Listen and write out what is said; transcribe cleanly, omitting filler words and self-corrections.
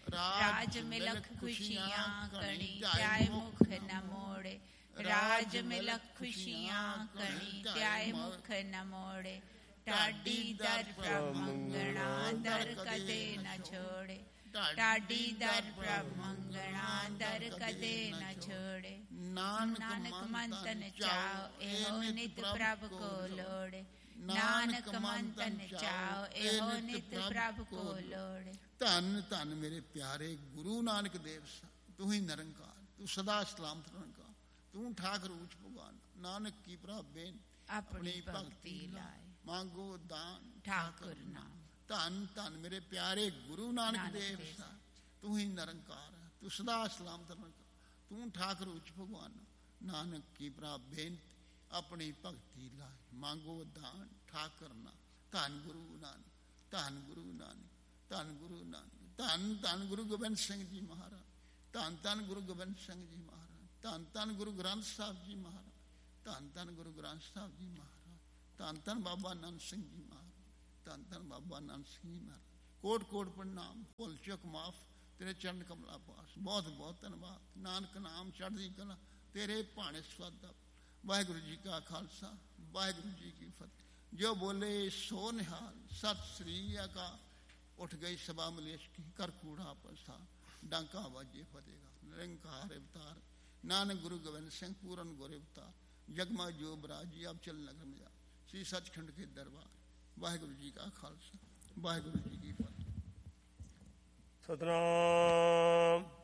ਰਾਜ ਮਿਲਖ ਖੁਸ਼ੀਆਂ ਕਣੀ ਧਿਆਏ ਮੁਖ ਨ ਮੋੜੇ। ਰਾਜ ਮਿਲਖ ਖੁਸ਼ੀਆਂ ਕਣੀ ਧਿਆਏ ਮੁਖ ਨ ਮੋੜੇ। ਢਾਡੀ ਦਰ ਪ੍ਰਭ ਮੰਗਣਾ ਦਰ ਕਦੇ ਨ ਛੋੜੇ। ਢਾਡੀ ਦਰ ਪ੍ਰਭ ਮੰਗਣਾ ਦਰ ਕਦੇ ਨ ਛੋੜੇ। ਨਾਨਕ ਮੰਤਨ ਚਾਉ ਇਹੋ ਨਿਤ ਪ੍ਰਭ ਕੋ ਲੋੜੇ। ਨਾਨਕ ਮੰਤਨ ਚਾਉ ਇਹੋ ਨਿਤ ਪ੍ਰਭ ਕੋ ਲੋੜੇ। ਧੰਨ ਧੰਨ ਮੇਰੇ ਪਿਆਰੇ ਗੁਰੂ ਨਾਨਕ ਦੇਵ ਸਾਹਿਬ, ਤੂੰ ਹੀ ਨਿਰੰਕਾਰ, ਤੂੰ ਸਦਾ ਸਲਾਮਤ ਨਿਰੰਕਾਰ, ਤੂੰ ਠਾਕੁਰ ਊਚ ਭਗਵਾਨ। ਨਾਨਕ ਕੀ ਪ੍ਰਭੇ ਆਪਣੀ ਭਗਤੀ ਲਾਏ, ਮੰਗੋ ਦਾਨ ਠਾਕੁਰ ਨਾਮ। ਧੰਨ ਧੰਨ ਮੇਰੇ ਪਿਆਰੇ ਗੁਰੂ ਨਾਨਕ ਦੇਵ ਸਾਹਿਬ, ਤੂੰ ਹੀ ਨਿਰੰਕਾਰ, ਤੂੰ ਸਦਾ ਸਲਾਮਤ ਨਿਰੰਕਾਰ, ਤੂੰ ਠਾਕੁਰ ਊਚ ਭਗਵਾਨ। ਨਾਨਕ ਕੀ ਪ੍ਰਭੇ ਆਪਣੀ ਭਗਤੀ ਲਾਏ, ਮੰਗੋ ਦਾਨ ਠਾਕੁਰ ਨਾਮ। ਧੰਨ ਗੁਰੂ ਨਾਨਕ, ਧੰਨ ਗੁਰੂ ਨਾਨਕ, ਧੰਨ ਗੁਰੂ ਨਾਨਕ। ਧੰਨ ਧੰਨ ਗੁਰੂ ਗੋਬਿੰਦ ਸਿੰਘ ਜੀ ਮਹਾਰਾਜ, ਧੰਨ ਧੰਨ ਗੁਰੂ ਗੋਬਿੰਦ ਸਿੰਘ ਜੀ ਮਹਾਰਾਜ, ਧੰਨ ਧੰਨ ਗੁਰੂ ਗ੍ਰੰਥ ਸਾਹਿਬ ਜੀ ਮਹਾਰਾਜ, ਧੰਨ ਧੰਨ ਗੁਰੂ ਗ੍ਰੰਥ ਸਾਹਿਬ ਜੀ ਮਹਾਰਾਜ, ਧੰਨ ਧੰਨ ਬਾਬਾ ਆਨੰਦ ਸਿੰਘ ਜੀ ਮਹਾਰਾਜ, ਧੰਨ ਧੰਨ ਬਾਬਾ ਆਨੰਦ ਸਿੰਘ ਜੀ ਮਹਾਰਾਜ। ਕੋਟ ਕੋਟ ਪ੍ਰਣਾਮ, ਭੁੱਲ ਚੁੱਕ ਮਾਫ, ਤੇਰੇ ਚਰਨ ਕਮਲਾ ਪਾਸ। ਬਹੁਤ ਬਹੁਤ ਧੰਨਵਾਦ। ਨਾਨਕ ਨਾਮ ਚੜ੍ਹਦੀ ਕਲਾ, ਤੇਰੇ ਭਾਣੇ ਸਵਾਦਾ। ਵਾਹਿਗੁਰੂ ਜੀ ਕਾ ਖਾਲਸਾ, ਵਾਹਿਗੁਰੂ ਜੀ ਕੀ ਫਤਿਹ। ਜੋ ਬੋਲੇ ਸੋ ਨਿਹਾਲ, ਸਤਿ ਸ੍ਰੀ ਅਕਾਲ। ਉੱਠ ਗਈ ਸਭਾ ਮਲੇਸ਼ ਕੀ, ਕਰ ਕੂੜਾ ਪਸਾ, ਡਾਂਕਾ ਵਾਜੇ ਫਤੇਗਾ। ਨਿਰੰਕਾਰ ਅਵਤਾਰ ਨਾਨਕ ਗੁਰੂ ਗੋਬਿੰਦ ਸਿੰਘ ਪੂਰਨ ਗੁਰ ਅਵਤਾਰ। ਜਗਮਾ ਜੋ ਬਰਾਜੀ ਅਬ ਚਲ ਨਗਰ में जा, श्री सचखंड के दरबार। वाहिगुरु जी का खालसा, वाहिगुरु जी की फतेह। सतनाम।